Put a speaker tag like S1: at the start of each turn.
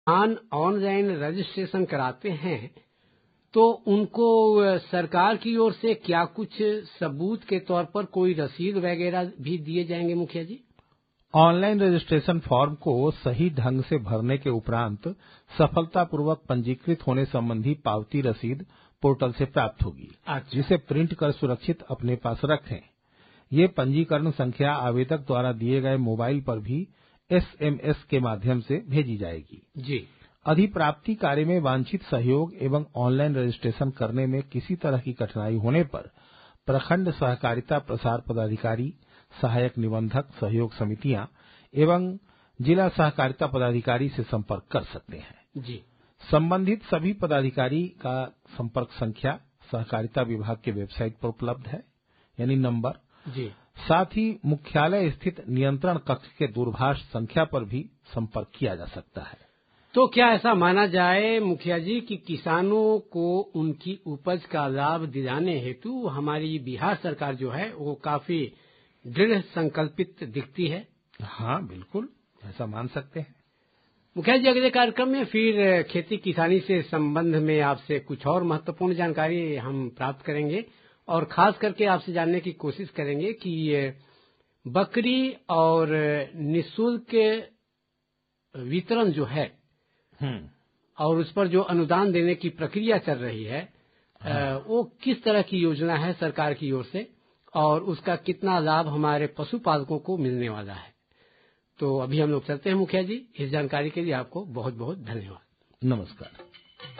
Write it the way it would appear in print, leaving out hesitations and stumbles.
S1: Online registration कराते हैं तो उनको सरकार की ओर से क्या कुछ सबूत के तौर पर कोई रसीद वगैरह भी दिए जाएंगे मुखिया जी?
S2: ऑनलाइन रजिस्ट्रेशन फॉर्म को सही ढंग से भरने के उपरांत सफलतापूर्वक पंजीकृत होने संबंधी पावती रसीद पोर्टल से प्राप्त होगी।
S1: अच्छा।
S2: जिसे प्रिंट कर सुरक्षित अपने पास रखें। ये पंजीकरण संख्या आवेदक द्वारा दिए गए मोबाइल पर भी एसएमएस के माध्यम से भेजी जाएगी।
S1: जी।
S2: अधिप्राप्ति कार्य में वांछित सहयोग एवं ऑनलाइन रजिस्ट्रेशन करने में किसी तरह की कठिनाई होने पर प्रखंड सहकारिता प्रसार पदाधिकारी, सहायक निबंधक, सहयोग समितियां एवं जिला सहकारिता पदाधिकारी से संपर्क कर सकते हैं।
S1: जी।
S2: संबंधित सभी पदाधिकारी का संपर्क संख्या सहकारिता विभाग के वेबसाइट पर उपलब्ध है, यानी नंबर।
S1: जी।
S2: साथ ही मुख्यालय स्थित नियंत्रण कक्ष के दूरभाष संख्या पर भी संपर्क किया जा सकता है।
S1: तो क्या ऐसा माना जाए मुखिया जी कि किसानों को उनकी उपज का लाभ दिलाने हेतु हमारी बिहार सरकार जो है वो काफी दृढ़ संकल्पित दिखती है?
S2: हाँ, बिल्कुल ऐसा मान सकते हैं।
S1: मुखिया जी, अगले कार्यक्रम में फिर खेती किसानी से संबंध में आपसे कुछ और महत्वपूर्ण जानकारी हम प्राप्त करेंगे और खास करके आपसे जानने की कोशिश करेंगे कि बकरी और निःशुल्क वितरण जो है और उस पर जो अनुदान देने की प्रक्रिया चल रही है, वो किस तरह की योजना है सरकार की ओर से और उसका कितना लाभ हमारे पशुपालकों को मिलने वाला है। तो अभी हम लोग चलते हैं मुखिया जी। इस जानकारी के लिए आपको बहुत बहुत धन्यवाद।
S2: नमस्कार।